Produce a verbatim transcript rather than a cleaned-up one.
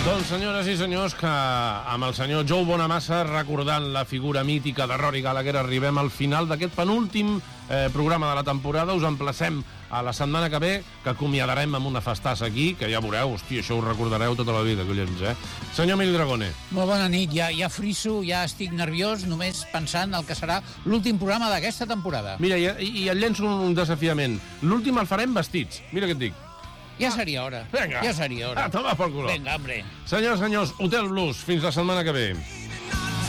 Doncs, senyores i senyors, que amb el senyor Joe Bonamassa recordant la figura mítica de Rory Gallagher arribem al final d'aquest penúltim eh, programa de la temporada. Us emplacem a la setmana que ve, que acomiadarem amb una festassa aquí, que ja veureu, hòstia, això ho recordareu tota la vida, collons, eh? Senyor Emili Dragone. Molt bona nit, ja, ja friso, ja estic nerviós, només pensant el que serà l'últim programa d'aquesta temporada. Mira, i, i et llenço un desafiament. L'últim el farem vestits, mira què et dic. Ja seria hora. Vinga. Ja seria hora. Ah, toma pel culo. Vinga, hombre. Senyors, senyors, Hotel Blues, fins la setmana que ve.